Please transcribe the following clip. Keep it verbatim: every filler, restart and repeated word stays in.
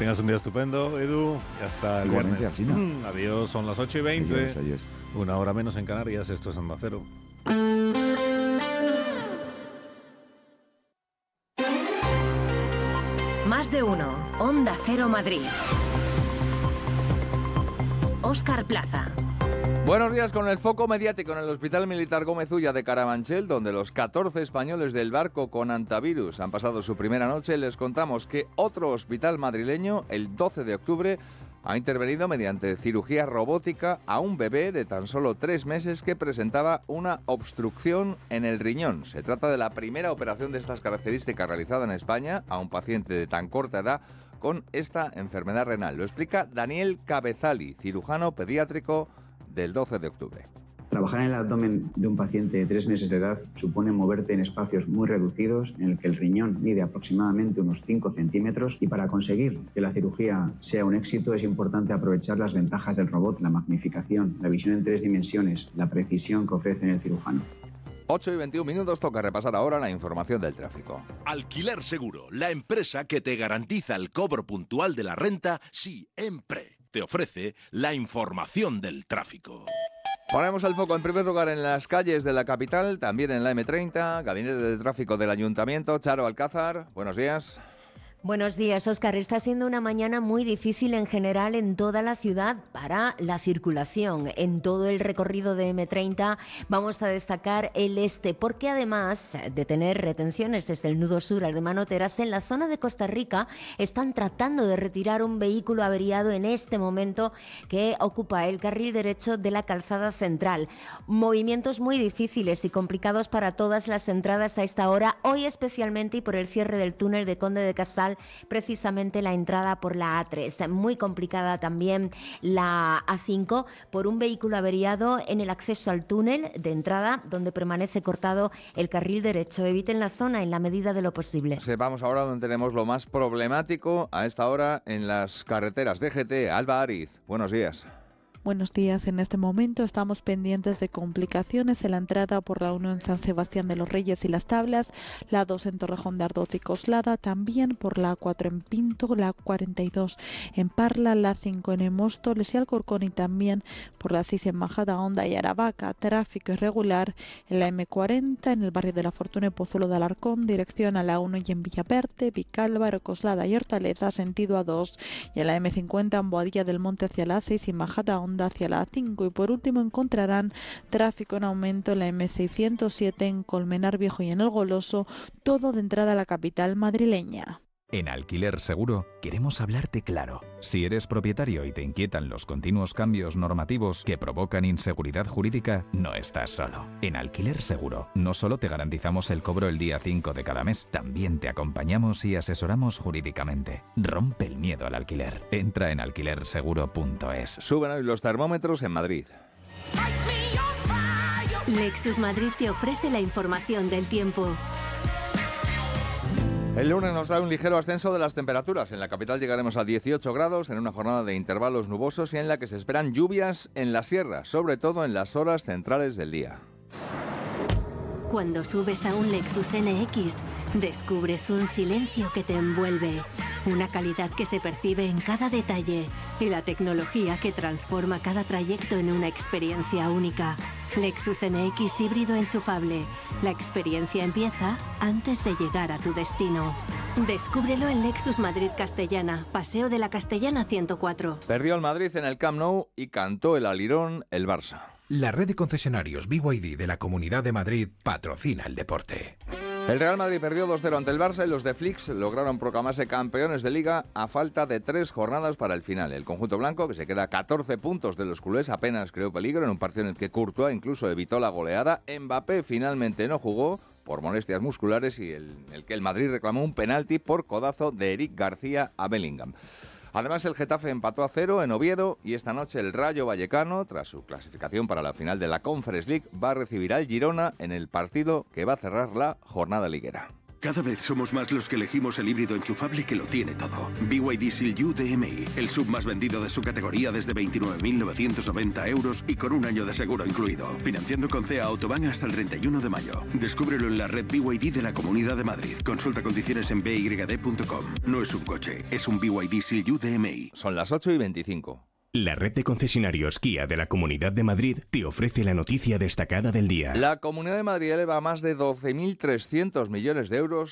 tengas un día estupendo, Edu, y hasta el Igualmente, viernes. Alsina. Mm, adiós, son las ocho y veinte. Ahí es, ahí es. Una hora menos en Canarias, esto es Onda Cero. Más de uno. Onda Cero Madrid. Óscar Plaza. Buenos días. Con el foco mediático en el Hospital Militar Gómez Ulla de Carabanchel, donde los catorce españoles del barco con antivirus han pasado su primera noche, les contamos que otro hospital madrileño, el doce de octubre, ha intervenido mediante cirugía robótica a un bebé de tan solo tres meses que presentaba una obstrucción en el riñón. Se trata de la primera operación de estas características realizada en España a un paciente de tan corta edad con esta enfermedad renal. Lo explica Daniel Cabezali, cirujano pediátrico del doce de octubre. Trabajar en el abdomen de un paciente de tres meses de edad supone moverte en espacios muy reducidos en el que el riñón mide aproximadamente unos cinco centímetros, y para conseguir que la cirugía sea un éxito es importante aprovechar las ventajas del robot, la magnificación, la visión en tres dimensiones, la precisión que ofrece el cirujano. ocho y veintiún minutos, toca repasar ahora la información del tráfico. Alquiler Seguro, la empresa que te garantiza el cobro puntual de la renta siempre. Te ofrece la información del tráfico. Ponemos el foco en primer lugar en las calles de la capital, también en la eme treinta, Gabinete de Tráfico del Ayuntamiento. Charo Alcázar, buenos días. Buenos días, Óscar. Está siendo una mañana muy difícil en general en toda la ciudad para la circulación. En todo el recorrido de eme treinta vamos a destacar el este, porque además de tener retenciones desde el nudo sur al de Manoteras, en la zona de Costa Rica están tratando de retirar un vehículo averiado en este momento que ocupa el carril derecho de la calzada central. Movimientos muy difíciles y complicados para todas las entradas a esta hora, hoy especialmente, y por el cierre del túnel de Conde de Casal, precisamente la entrada por la a tres. Muy complicada también la a cinco por un vehículo averiado en el acceso al túnel de entrada, donde permanece cortado el carril derecho. Eviten la zona en la medida de lo posible. Vamos ahora donde tenemos lo más problemático a esta hora en las carreteras. D G T, Alba Ariz, buenos días. Buenos días. En este momento estamos pendientes de complicaciones en la entrada por la uno en San Sebastián de los Reyes y Las Tablas, la dos en Torrejón de Ardoz y Coslada, también por la a cuatro en Pinto, la cuarenta y dos en Parla, la cinco en Móstoles y Alcorcón, y también por la seis en Majadahonda y Aravaca. Tráfico irregular en la eme cuarenta en el barrio de la Fortuna y Pozuelo de Alarcón, dirección a la uno, y en Villaverde, Vicálvaro, Coslada y Hortaleza, sentido a dos, y en la eme cincuenta en Boadilla del Monte hacia la seis y Majadahonda hacia la a cinco. Y por último encontrarán tráfico en aumento en la eme seiscientos siete en Colmenar Viejo y en El Goloso, todo de entrada a la capital madrileña. En Alquiler Seguro queremos hablarte claro. Si eres propietario y te inquietan los continuos cambios normativos que provocan inseguridad jurídica, no estás solo. En Alquiler Seguro no solo te garantizamos el cobro el día cinco de cada mes, también te acompañamos y asesoramos jurídicamente. Rompe el miedo al alquiler. Entra en alquiler seguro punto es. Suben hoy los termómetros en Madrid. Lexus Madrid te ofrece la información del tiempo. El lunes nos da un ligero ascenso de las temperaturas. En la capital llegaremos a dieciocho grados en una jornada de intervalos nubosos y en la que se esperan lluvias en la sierra, sobre todo en las horas centrales del día. Cuando subes a un Lexus ene equis, descubres un silencio que te envuelve, una calidad que se percibe en cada detalle y la tecnología que transforma cada trayecto en una experiencia única. Lexus ene equis híbrido enchufable. La experiencia empieza antes de llegar a tu destino. Descúbrelo en Lexus Madrid Castellana, Paseo de la Castellana ciento cuatro. Perdió el Madrid en el Camp Nou y cantó el alirón el Barça. La red de concesionarios B Y D de la Comunidad de Madrid patrocina el deporte. El Real Madrid perdió dos cero ante el Barça y los de Flix lograron proclamarse campeones de Liga a falta de tres jornadas para el final. El conjunto blanco, que se queda a catorce puntos de los culés, apenas creó peligro en un partido en el que Courtois incluso evitó la goleada. Mbappé finalmente no jugó por molestias musculares y el, el que el Madrid reclamó un penalti por codazo de Eric García a Bellingham. Además, el Getafe empató a cero en Oviedo y esta noche el Rayo Vallecano, tras su clasificación para la final de la Conference League, va a recibir al Girona en el partido que va a cerrar la jornada liguera. Cada vez somos más los que elegimos el híbrido enchufable que lo tiene todo. B Y D Seal U D M I, el sub más vendido de su categoría desde veintinueve mil novecientos noventa euros y con un año de seguro incluido. Financiando con C E A Autobahn hasta el treinta y uno de mayo. Descúbrelo en la red B Y D de la Comunidad de Madrid. Consulta condiciones en b y d punto com. No es un coche, es un B Y D Seal U D M I. Son las ocho y veinticinco. La red de concesionarios Kia de la Comunidad de Madrid te ofrece la noticia destacada del día. La Comunidad de Madrid eleva a más de doce mil trescientos millones de euros